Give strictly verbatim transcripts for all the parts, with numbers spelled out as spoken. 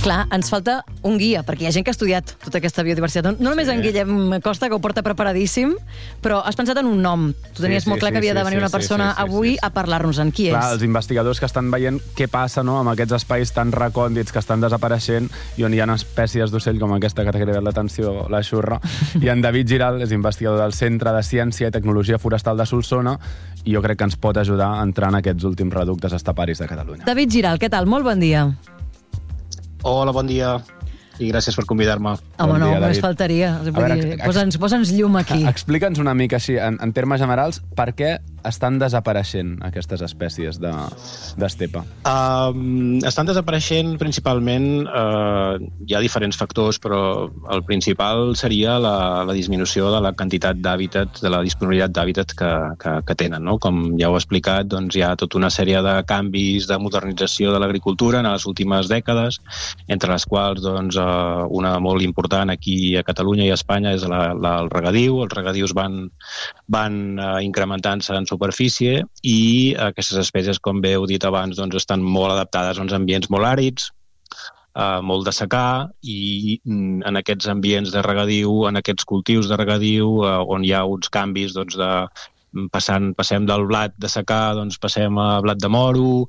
Clar, ens falta un guia, perquè hi ha gent que ha estudiat tota aquesta biodiversitat. No només sí. en Guillem Costa, que ho porta preparadíssim, però has pensat en un nom. Tu tenies sí, sí, molt clar sí, que havia sí, de venir sí, una persona sí, sí, avui sí, sí. a parlar-nos-en. Qui és? Clar, els investigadors que estan veient què passa, no?, amb aquests espais tan recòndits que estan desapareixent i on hi ha espècies d'ocell com aquesta que t'ha cridat l'atenció, la xurra. I en David Giral és investigador del Centre de Ciència i Tecnologia Forestal de Solsona i jo crec que ens pot ajudar a entrar en aquests últims reductes esteparis de Catalunya. David Giral, què tal? Molt bon dia. Hola, bon dia. I gràcies per convidar-me. Home, bon no, només faltaria. Posa'ns posa'ns llum aquí. Explica'ns una mica així, en, en termes generals, per què estan desapareixent aquestes espècies d'estepa? De, uh, estan desapareixent principalment, uh, hi ha diferents factors, però el principal seria la, la disminució de la quantitat d'hàbitat, de la disponibilitat d'hàbitat que, que, que tenen, no? Com ja heu explicat, doncs hi ha tota una sèrie de canvis de modernització de l'agricultura en les últimes dècades, entre les quals doncs, uh, una molt important aquí a Catalunya i a Espanya és la, la, el regadiu. Els regadius van, van uh, incrementant-se en superfície i aquestes espècies, com bé heu dit abans, doncs estan molt adaptades a uns ambients molt àrids, eh, molt de secà, i en aquests ambients de regadiu, en aquests cultius de regadiu, eh, on hi ha uns canvis doncs, de Passant, passem del blat de secà, doncs passem a blat de moro,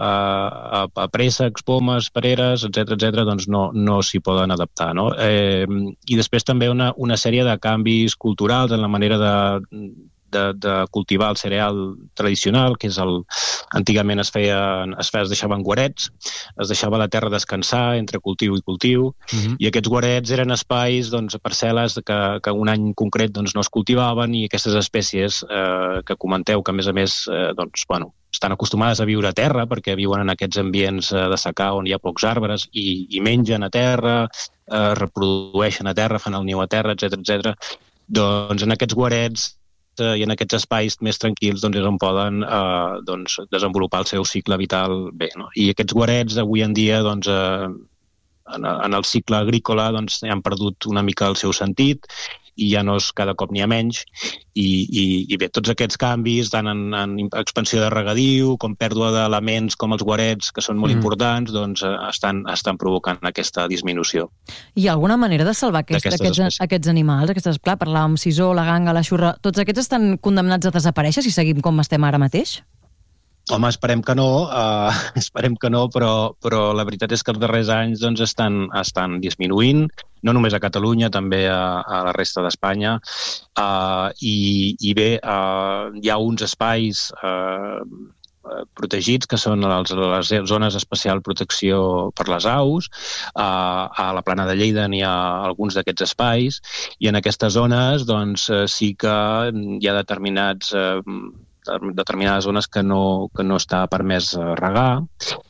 a, a préssecs, pomes, pereres, etcètera, etcètera, doncs no, no s'hi poden adaptar, no? Eh, I després també una, una sèrie de canvis culturals en la manera de, de, de cultivar el cereal tradicional, que és el... Antigament es feia, es feia, es deixaven guarets, es deixava la terra descansar entre cultiu i cultiu, uh-huh. i aquests guarets eren espais, doncs, parcel·les que, que un any concret doncs, no es cultivaven, i aquestes espècies eh, que comenteu, que a més a més eh, doncs, bueno, estan acostumades a viure a terra perquè viuen en aquests ambients de secà on hi ha pocs arbres i, i mengen a terra, eh, reprodueixen a terra, fan el niu a terra, etcètera, etcètera. Doncs en aquests guarets eh, i en aquests espais més tranquils doncs, és on poden eh, doncs, desenvolupar el seu cicle vital bé. No? I aquests guarets avui en dia doncs, eh, en, en el cicle agrícola doncs, han perdut una mica el seu sentit i ja no és, cada cop n'hi ha menys, i, i, i bé, tots aquests canvis, tant en, en expansió de regadiu, com pèrdua d'elements com els guarets, que són molt mm. importants, doncs estan, estan provocant aquesta disminució. Hi ha alguna manera de salvar aquest, aquests, aquests animals? Aquestes, clar, parlàvem sisó, la ganga, la xurra, tots aquests estan condemnats a desaparèixer si seguim com estem ara mateix? Home, esperem que no, uh, esperem que no, però, però la veritat és que els darrers anys doncs, estan, estan disminuint, no només a Catalunya, també a, a la resta d'Espanya. Uh, i, I bé, uh, hi ha uns espais uh, protegits, que són els, les zones d'especial protecció per les aus. Uh, a la Plana de Lleida n'hi ha alguns d'aquests espais, i en aquestes zones doncs, sí que hi ha determinats... Uh, determinades zones que no, que no està permès regar,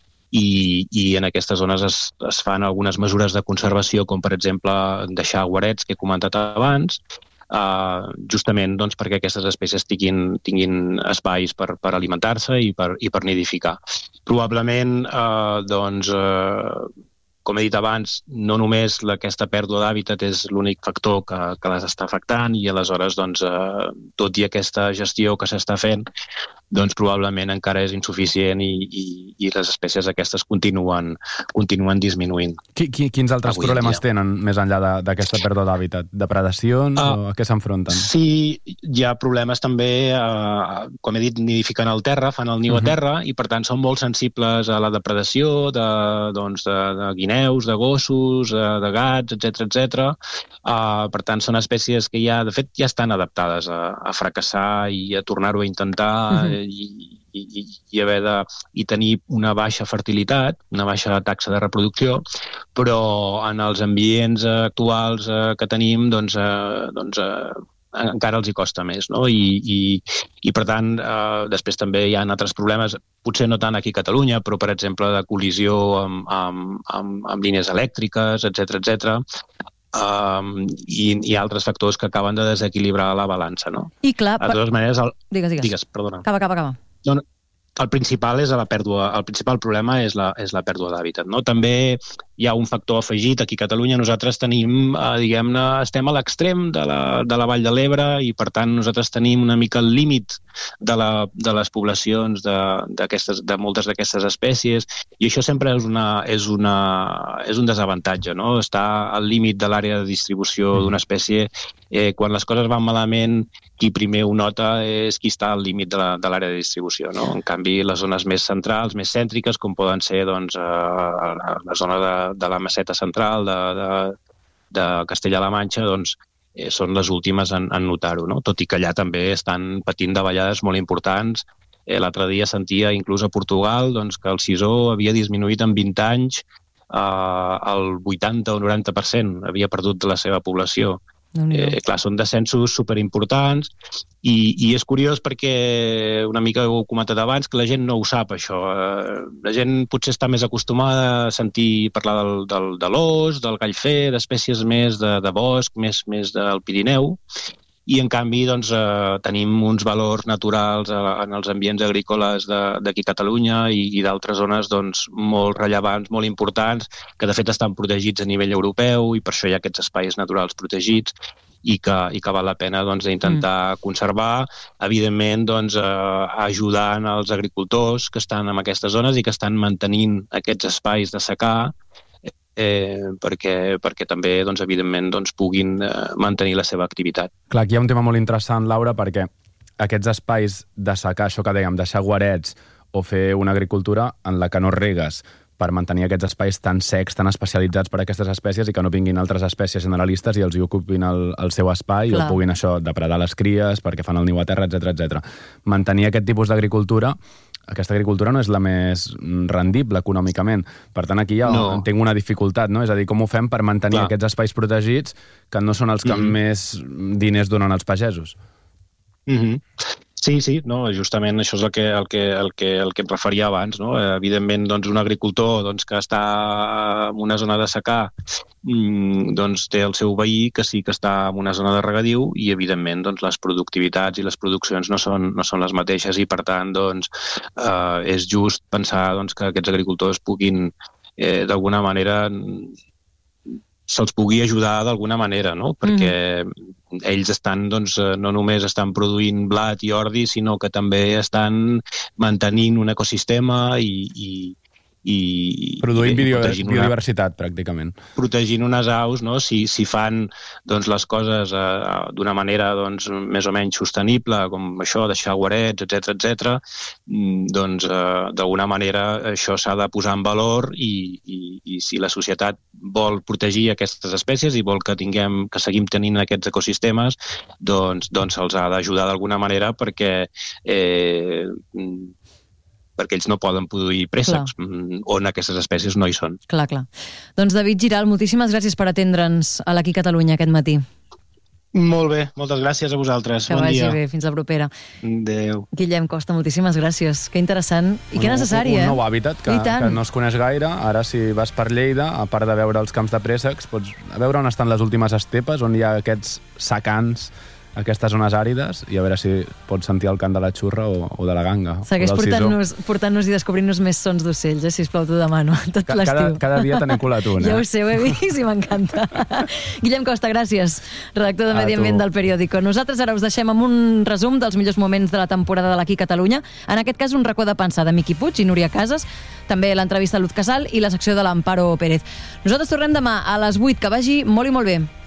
i, i en aquestes zones es, es fan algunes mesures de conservació, com per exemple deixar guarets, que he comentat abans, uh, justament doncs, perquè aquestes espècies tinguin, tinguin espais per, per alimentar-se i per, i per nidificar. Probablement, uh, doncs, uh, com he dit abans, no només la, aquesta pèrdua d'hàbitat és l'únic factor que, que les està afectant, i aleshores, doncs, eh, tot i aquesta gestió que s'està fent, doncs probablement encara és insuficient, i, i, i les espècies aquestes continuen, continuen disminuint. Qui, qui, quins altres Avui problemes dia. tenen més enllà d'aquesta pèrdua d'hàbitat? Depredacions uh, o a què s'enfronten? Sí, hi ha problemes també, uh, com he dit, nidifiquen al terra, fan el niu uh-huh. a terra, i per tant són molt sensibles a la depredació de, doncs, de, de guineus, de gossos, de, de gats, etcètera, etcètera. Uh, per tant, són espècies que ja, de fet, ja estan adaptades a, a fracassar i a tornar-ho a intentar, uh-huh. I, i, i haver de i tenir una baixa fertilitat, una baixa taxa de reproducció, però en els ambients actuals eh, que tenim, doncs, eh, doncs eh, encara els hi costa més, no? I, i, i per tant, eh, després també hi ha altres problemes, potser no tant aquí a Catalunya, però per exemple de col·lisió amb, amb, amb, amb línies elèctriques, etcètera, etcètera. Um, i, i altres factors que acaben de desequilibrar la balança, no? I clar... De totes maneres... El... Digues, digues. Digues, perdona. Acaba, acaba, acaba. No, no. El principal és la pèrdua, el principal problema és la, és la pèrdua d'hàbitat, no? També hi ha un factor afegit. Aquí a Catalunya nosaltres tenim, eh, diguem-ne, estem a l'extrem de la, de la Vall de l'Ebre i, per tant, nosaltres tenim una mica el límit de, la, de les poblacions de, de moltes d'aquestes espècies, i això sempre és, una, és, una, és un desavantatge, no? Estar al límit de l'àrea de distribució d'una espècie, eh, quan les coses van malament, qui primer ho nota és qui està al límit de l'àrea de distribució, no? En canvi, les zones més centrals, més cèntriques, com poden ser doncs, a, a la zona de, de la Meseta Central, de, de, de Castella-La Manxa, doncs, eh, són les últimes en, en notar-ho, no? Tot i que allà també estan patint davallades molt importants. Eh, L'altre dia sentia, inclús a Portugal, doncs, que el sisó havia disminuït en vint anys eh, el vuitanta o noranta per cent, havia perdut la seva població. Eh, clar, són descensos superimportants i, i és curiós perquè una mica ho he comentat abans que la gent no ho sap, això. Eh, la gent potser està més acostumada a sentir parlar del, del, de l'ós, del gallfer, d'espècies més de, de bosc, més, més del Pirineu, i en canvi doncs, eh, tenim uns valors naturals eh, en els ambients agrícoles d'aquí a Catalunya i, i d'altres zones doncs, molt rellevants, molt importants, que de fet estan protegits a nivell europeu i per això hi ha aquests espais naturals protegits i que, i que val la pena doncs, intentar mm. conservar, evidentment doncs, eh, ajudant els agricultors que estan en aquestes zones i que estan mantenint aquests espais de secà, Eh, perquè, perquè també, doncs, evidentment, doncs, puguin eh, mantenir la seva activitat. Clar, aquí hi ha un tema molt interessant, Laura, perquè aquests espais de secar, això que dèiem, deixar guarets o fer una agricultura en la que no regues per mantenir aquests espais tan secs, tan especialitzats per a aquestes espècies i que no vinguin altres espècies generalistes i els hi ocupin el, el seu espai Clar. O puguin això depredar les cries perquè fan el niu a terra, etcètera, etcètera. Mantenir aquest tipus d'agricultura, aquesta agricultura no és la més rendible econòmicament. Per tant, aquí ja no. tinc una dificultat, no? És a dir, com ho fem per mantenir Clar. Aquests espais protegits que no són els que mm-hmm. més diners donen als pagesos? Mhm. Sí, sí, no, justament això és el que, el que, el que, el que em referia abans, no? Evidentment, doncs, un agricultor doncs, que està en una zona de secà doncs, té el seu veí que sí que està en una zona de regadiu i, evidentment, doncs, les productivitats i les produccions no són, no són les mateixes i, per tant, doncs, eh, és just pensar doncs, que aquests agricultors puguin, eh, d'alguna manera, se'ls pugui ajudar d'alguna manera, no? Perquè mm. ells estan, doncs, no només estan produint blat i ordi, sinó que també estan mantenint un ecosistema i... i i produint i biodiversitat, una, pràcticament. Protegint unes aus, no? Si, si fan doncs, les coses eh, d'una manera doncs, més o menys sostenible, com això, deixar guarets, etcètera, etcètera, doncs eh, d'alguna manera això s'ha de posar en valor i, i, i si la societat vol protegir aquestes espècies i vol que tinguem, que seguim tenint aquests ecosistemes, doncs, doncs se'ls ha d'ajudar d'alguna manera perquè eh, perquè ells no poden produir préssecs, clar. On aquestes espècies no hi són. Clar, clar. Doncs David Giral, moltíssimes gràcies per atendre'ns a l'Aquí Catalunya aquest matí. Molt bé, moltes gràcies a vosaltres. Que bon vagi dia. bé, fins la propera. Adéu. Guillem Costa, moltíssimes gràcies. Que interessant i que necessari, un, un eh? Un nou hàbitat que, que no es coneix gaire. Ara, si vas per Lleida, a part de veure els camps de préssecs, pots veure on estan les últimes estepes, on hi ha aquests secans, aquestes zones àrides, i a veure si pots sentir el cant de la xurra o, o de la ganga. Segueix portant-nos portant i descobrint-nos més sons d'ocells, eh? Sisplau, t'ho demano, tot Ca l'estiu. Cada, cada dia te n'he colat un, eh? Ja ho sé, ho he vist i m'encanta. Guillem Costa, gràcies, redactor de Medi Ambient del Periódico. Nosaltres ara us deixem amb un resum dels millors moments de la temporada de l'Aquí Catalunya. En aquest cas, un racó de pansa de Miqui Puig i Núria Casas, també l'entrevista a Luz Casal i la secció de l'Amparo Pérez. Nosaltres tornem demà a les vuit. Que vagi molt i molt bé.